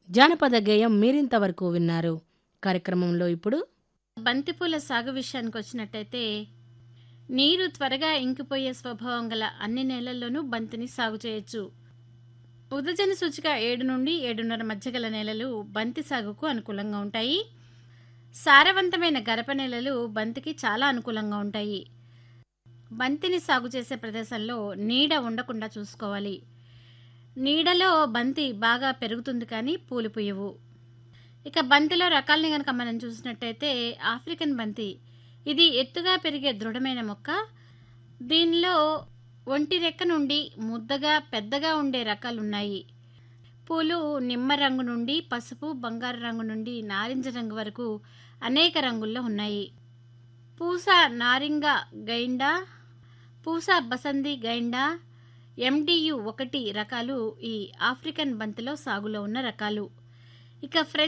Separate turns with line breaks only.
జానపద గేయం మీరింతవరకు విన్నారు. కార్యక్రమంలో ఇప్పుడు
బంతిపూల సాగు విషయానికి వచ్చినట్టయితే నీరు త్వరగా ఇంకిపోయే స్వభావం గల అన్ని నేలల్లోనూ బంతిని సాగు చేయొచ్చు. ఉదజన సూచిక 7 నుండి 7.5 మధ్య గల నేలలు బంతి సాగుకు అనుకూలంగా ఉంటాయి. సారవంతమైన గరప నేలలు బంతికి చాలా అనుకూలంగా ఉంటాయి. బంతిని సాగు చేసే ప్రదేశంలో నీడ ఉండకుండా చూసుకోవాలి. నీడలో బంతి బాగా పెరుగుతుంది కానీ పూలు పూయవు. ఇక బంతిలో రకాలని కనుక మనం చూసినట్టయితే ఆఫ్రికన్ బంతి, ఇది ఎత్తుగా పెరిగే దృఢమైన మొక్క. దీనిలో ఒంటి రెక్క నుండి ముద్దగా పెద్దగా ఉండే రకాలున్నాయి. పూలు నిమ్మ రంగు నుండి పసుపు, బంగారు రంగు నుండి నారింజ రంగు వరకు అనేక రంగుల్లో ఉన్నాయి. పూస నారింగ గైండా, పూస బసంది గైండా, MDU 1 రకాలు ఈ ఆఫ్రికన్ బంతిలో సాగులో ఉన్న రకాలు. ఇక